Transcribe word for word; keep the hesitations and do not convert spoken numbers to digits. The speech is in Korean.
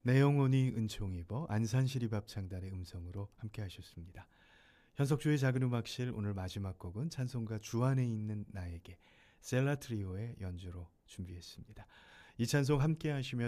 내 영혼이 은총 입어 안산시리밥창단의 음성으로 함께 하셨습니다. 현석주의 작은 음악실 오늘 마지막 곡은 찬송가 주 안에 있는 나에게 셀라 트리오의 연주로 준비했습니다. 이 찬송 함께 하시며